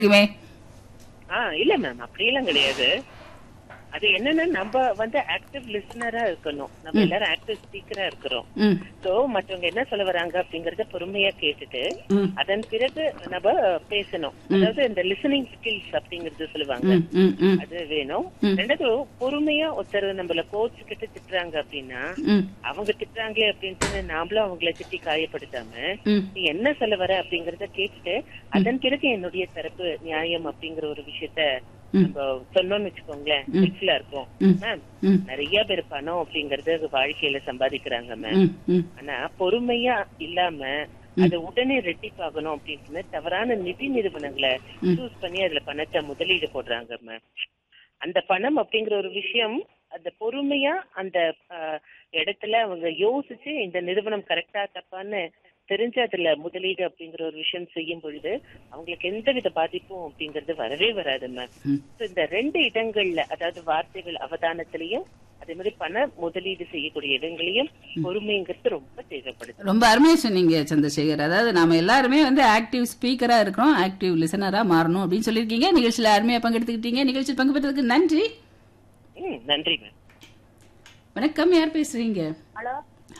இருக்குமே. இல்ல மேம், அப்படியெல்லாம் கிடையாது. அது என்னன்னா நம்ம ஆக்டிவ் லிசனரா இருக்கணும். நம்ம எல்லாரும் ஆக்டிவ் ஸ்பீக்கரா இருக்கிறோம். சோ மற்றவங்க என்ன சொல்ல வராங்க அப்படிங்கறத பொறுமையா கேட்டுட்டு அதன் பிறகு நம்ம பேசணும். அதாவது இந்த லிசனிங் ஸ்கில்ஸ் அப்படிங்கறது சொல்லுவாங்க, அது வேணும். ரெண்டாவது பொறுமையா ஒருத்தர் நம்மள கோச்சுக்கிட்டு திட்டுறாங்க அப்படின்னா அவங்க திட்டுறாங்களே அப்படின்ட்டு நாமளும் அவங்களை திட்டி காயப்படுத்தாம நீ என்ன சொல்ல வர அப்படிங்கறத கேட்டுட்டு அதன் பிறகு என்னுடைய தரப்பு நியாயம் அப்படிங்கிற ஒரு விஷயத்த நம்ம சொன்னோம்னு வச்சுக்கோங்களேன், ஹெல்ப்ஃபுல்லா இருக்கும். மேம், நிறைய பேர் பணம் அப்படிங்கறது வாழ்க்கையில சம்பாதிக்கிறாங்க மேம். ஆனா பொறுமையா இல்லாம அது உடனே ரெட்டிப்பாகணும் அப்படின்னு தவறான நிதி நிறுவனங்களை சூஸ் பண்ணி அதுல பணத்தை முதலீடு போடுறாங்க மேம். அந்த பணம் அப்படிங்கிற ஒரு விஷயம் அந்த பொறுமையா அந்த இடத்துல அவங்க யோசிச்சு இந்த நிறுவனம் கரெக்டா தப்பான்னு தெரிஞ்சு அதுல முதலீடு அப்படிங்கிற ஒரு விஷயம் செய்யும் பொழுது அவங்களுக்கு எந்தவித பாதிப்பும் அப்படிங்கறது வரவே வராது மேம். இந்த ரெண்டு இடங்கள்ல, அதாவது வார்த்தைகள் அவதானத்திலையும் அதே மாதிரி பண முதலீடு செய்யக்கூடிய இடங்களையும் பொறுமைங்கிறது ரொம்ப தேவைப்படுது. ரொம்ப அருமையா சொன்னீங்க சந்திரசேகர். அதாவது நாம எல்லாருமே ஆக்டிவ் ஸ்பீக்கரா இருக்கிறோம், ஆக்டிவ் லிசனரா மாறணும் அப்படின்னு சொல்லியிருக்கீங்க. நிகழ்ச்சியில அருமையா பங்கெடுத்துக்கிட்டீங்க. நிகழ்ச்சியில் பங்கு பெற்றதுக்கு நன்றி. நன்றி மேம். வணக்கம், யார் பேசுறீங்க? ஹலோ,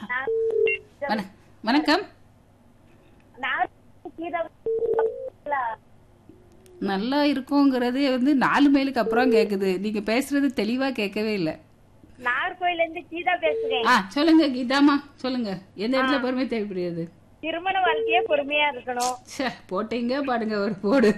வணக்கம். நல்லா இருக்குங்கிறதே 4 மைலுக்கு அப்புறம் கேக்குது. நீங்க பேசுறது தெளிவா கேட்கவே இல்ல. நாகர்கோயில இருந்து கீதா பேசுறேன். சொல்லுங்க கீதாமா, சொல்லுங்க. எந்த இடத்துல பொறுமை தேவைப்படுகிறது? திருமண வாழ்க்கையே பொறுமையா இருக்கணும். போட்டீங்க பாடுங்க ஒரு போடு.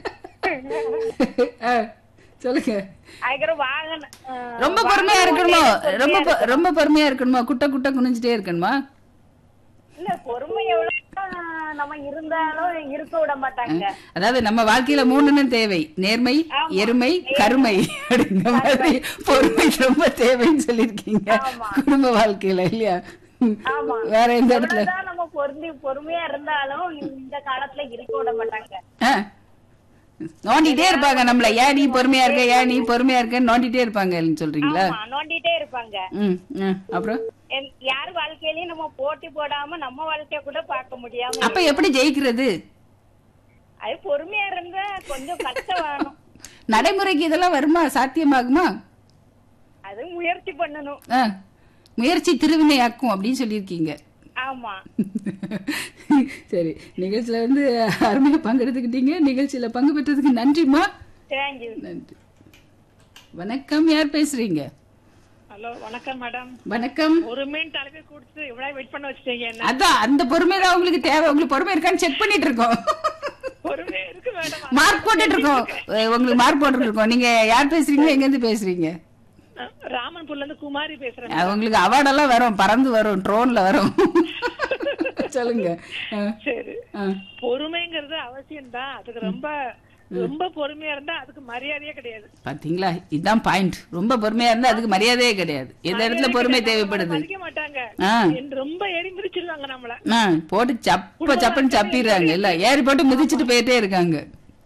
சொல்லுங்க. ரொம்ப பொறுமையா இருக்கணுமா? ரொம்ப பொறுமையா இருக்கணுமா? குட்ட குட்ட குனிஞ்சிட்டே இருக்கணுமா? இல்ல, பொறுமை எவ்வளவு நம்ம இருந்தாலும் இருக்க விட மாட்டாங்க. அதாவது நம்ம வாழ்க்கையில 3 தேவை: நேர்மை, எருமை, கருமை. அப்படிங்கிற மாதிரி பொறுமை ரொம்ப தேவைன்னு சொல்லிருக்கீங்க குடும்ப வாழ்க்கையில, இல்லையா? வேற எந்த இடத்துல நம்ம பொறுமையா இருந்தாலும் இந்த காலத்துல இருக்க விட மாட்டாங்க. நோண்டிட்டே இருப்பாங்க நம்மள. ஏன் நீ பொறுமையா இருக்க, ஏன் நீ பொறுமையா இருக்கன்னு நோண்டிட்டே இருப்பாங்க சொல்றீங்களா? நோண்டிட்டே இருப்பாங்க. அப்புறம் யார் வாழ்க்கையிலயும் நம்ம போட்டி போடாம நம்ம வாழ்க்கைய கூட பார்க்க முடியாம, அப்ப எப்படி ஜெயிக்கிறது? அது பொறுமையா இருந்தா கொஞ்சம் கஷ்டம் வேணும். நடைமுறைக்கு இதெல்லாம் வருமா? சாத்தியமாகுமா? அது முயற்சி பண்ணணும். முயற்சி திருவினையாக்கும் அப்படின்னு சொல்லியிருக்கீங்க. ஆமா. சரி, நிகழ்ச்சியில அருமையா பங்கெடுத்துக்கிட்டீங்க. நிகழ்ச்சியில பங்கு பெற்றதுக்கு நன்றிமா. நன்றி. வணக்கம், யார் பேசுறீங்க? ஹலோ, வணக்கம் மேடம். வணக்கம். பொறுமைன்னு தலைப்பை கொடுத்து இவ்வளவு வெயிட் பண்ண வச்சிட்டீங்க. அதான் அந்த பொறுமை தான் உங்களுக்கு தேவை. உங்களுக்கு பொறுமை இருக்கான்னு செக் பண்ணிட்டு இருக்கோம். பொறுமை இருக்கு மேடம். மார்க் போட்டுட்டு இருக்கோம். உங்களுக்கு மார்க் போட்டுட்டு இருக்கோம். நீங்க யார் பேசுறீங்க, எங்க இருந்து பேசுறீங்க? ராமன்பூர்ல இருந்து குமாரி பேசுறேன். உங்களுக்கு அவார்டெல்லாம் வரும், பறந்து வரும், ட்ரோன்ல வரும். சொல்லுங்க. சரி, பொறுமைங்கிறது அவசியம் தான். அதுக்கு ரொம்ப ரொம்ப பொறுமையா இருந்தா அதுக்கு மரியாதையே கிடையாது. பாத்தீங்களா, இதுதான் பாயிண்ட். ரொம்ப பொறுமையா இருந்தா அதுக்கு மரியாதையே கிடையாது. எந்த இடத்துல பொறுமை தேவைப்படுது? ரொம்ப ஏறி மிதிச்சிருவாங்க நம்மள. போட்டு சப்புன்னு சப்பிடுறாங்க. இல்ல, ஏறி போட்டு மிதிச்சிட்டு போயிட்டே இருக்காங்க.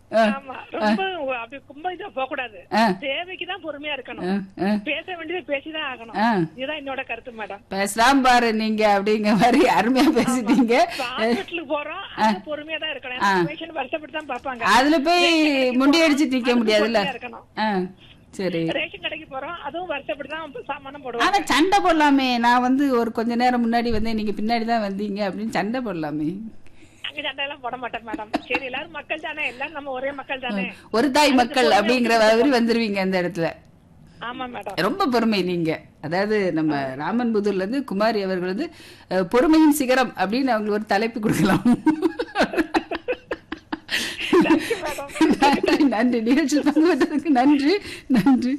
தேவைக்குதான் பொறுமையா இருக்கணும். பேச வேண்டியது பேசிதான் ஆகணும். இதுதான் என்னோட கருத்து மேடம். பேசலாம் பாரு நீங்க அப்படிங்கிற மாதிரி அருமையா பேசிட்டீங்க. ஹாஸ்பிட்டலுக்கு போறோம், பொறுமையா தான் இருக்கணும். வருஷப்பட்டு தான் பாப்பாங்க. அதுல போய் முண்டி அடிச்சு நிக்க முடியாதுல்ல. சரி, ரேஷன் கடைக்கு போறோம், அதுவும் வருஷப்பட்டு தான் சாமானம் போடுவோம். ஆனா சண்டை போடலாமே. நான் ஒரு கொஞ்ச நேரம் முன்னாடி நீங்க பின்னாடிதான் வந்தீங்க அப்படின்னு சண்டை போடலாமே. சண்டையெல்லாம் போட மாட்டேன் மேடம். சரி, எல்லாரும் மக்கள் தானே, எல்லாரும் நம்ம ஒரே மக்கள் தானே, ஒரு தாய் மக்கள் அப்படிங்கிற மாதிரி வந்துருவீங்க அந்த இடத்துல. ஆமா மேடம், ரொம்ப பொறுமை நீங்க. அதாவது நம்ம ராமன்புதூர்ல இருந்து குமாரி அவர்கள் பொறுமையின் சிகரம் அப்படின்னு அவங்களுக்கு ஒரு தலைப்பு கொடுக்கலாம். நன்றி. நிகழ்ச்சியில் பங்கு பெற்றதுக்கு நன்றி. நன்றி.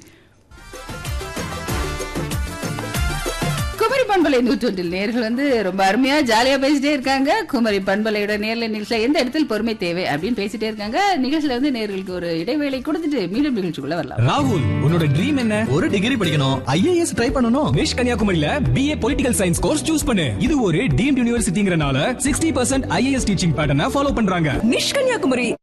குமரி பண்பலை 101 நேர்கள் ரொம்ப அருமையா ஜாலியா பேசிட்டே இருக்காங்க. குமரி பண்பலையோட நேர்ல நிகழ்ச்சியில எந்த இடத்தில் பொறுமை தேவை அப்படின்னு பேசிட்டே இருக்காங்க. நிகழ்ச்சியில நேர்களுக்கு ஒரு இடைவேளை கொடுத்துட்டு மீண்டும் நிகழ்ச்சிக்குள்ள வரலாம். ராகுல், உன்னோட ட்ரீம் என்ன? ஒரு டிகிரி படிக்கணும், IAS ட்ரை பண்ணணும். விஷ் கன்னியாகுமரியில BA political science course choose பண்ணு. இது ஒரு டீம்ட் யூனிவர்சிட்டிங்கறனால 60% IAS டீச்சிங் பேட்டர்னை ஃபாலோ பண்றாங்க. நிஷ் கன்னியாகுமரி